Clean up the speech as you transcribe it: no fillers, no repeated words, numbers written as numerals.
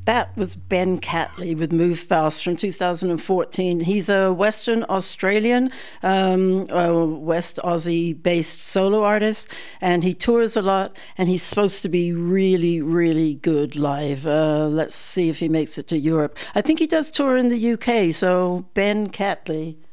That was Ben Catley with Move Fast from 2014. He's a Western Australian, West Aussie-based solo artist, and he tours a lot, and he's supposed to be really, really good live. Let's see if he makes it to Europe. I think he does tour in the UK, so Ben Catley.